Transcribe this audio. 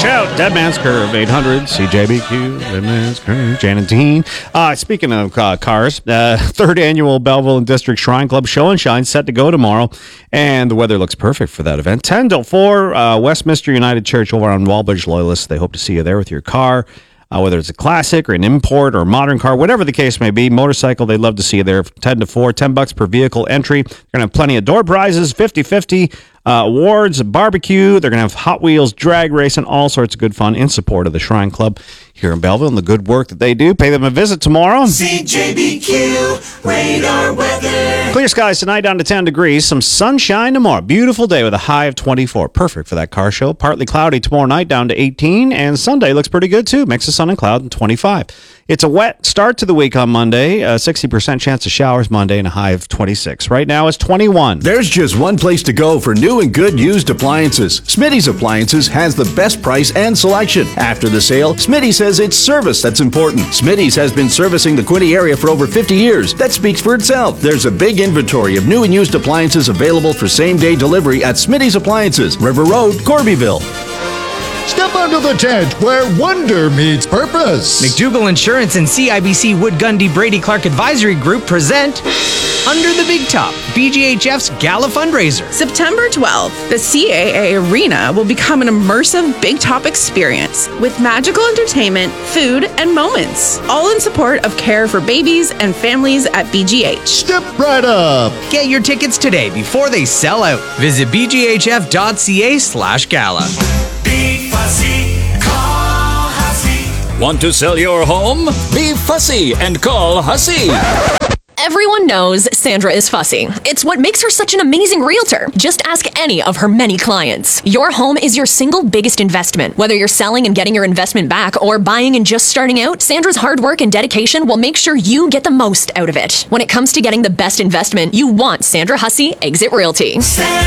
Watch out, Dead Man's Curve, 800, CJBQ, Dead Man's Curve, Jan and Dean. Speaking of cars, third annual Belleville and District Shrine Club Show and Shine set to go tomorrow, and the weather looks perfect for that event. 10 till 4, Westminster United Church over on Wallbridge Loyalists. They hope to see you there with your car. Whether it's a classic or an import or a modern car, whatever the case may be, motorcycle, they'd love to see you there. 10 to 4, $10 per vehicle entry. They're going to have plenty of door prizes, 50-50 awards, barbecue. They're going to have Hot Wheels, drag racing, all sorts of good fun in support of the Shrine Club here in Belleville and the good work that they do. Pay them a visit tomorrow. CJBQ radar weather. Clear skies tonight down to 10 degrees. Some sunshine tomorrow. Beautiful day with a high of 24. Perfect for that car show. Partly cloudy tomorrow night down to 18. And Sunday looks pretty good too. Mix of sun and cloud and 25. It's a wet start to the week on Monday. 60% chance of showers Monday and a high of 26. Right now it's 21. There's just one place to go for new and good used appliances. Smitty's Appliances has the best price and selection. After the sale, Smitty says it's service that's important. Smitty's has been servicing the Quinte area for over 50 years. That speaks for itself. There's a big inventory of new and used appliances available for same-day delivery at Smitty's Appliances, River Road, Corbyville. Step under the tent where wonder meets purpose. McDougall Insurance and CIBC Wood Gundy Brady Clark Advisory Group present Under the Big Top, BGHF's Gala fundraiser. September 12th, the CAA Arena will become an immersive Big Top experience with magical entertainment, food, and moments, all in support of care for babies and families at BGH. Step right up. Get your tickets today before they sell out. Visit bghf.ca/gala. Be fussy, call Hussey. Want to sell your home? Be fussy and call Hussey. Everyone knows Sandra is fussy. It's what makes her such an amazing realtor. Just ask any of her many clients. Your home is your single biggest investment. Whether you're selling and getting your investment back or buying and just starting out, Sandra's hard work and dedication will make sure you get the most out of it. When it comes to getting the best investment, you want Sandra Hussey Exit Realty.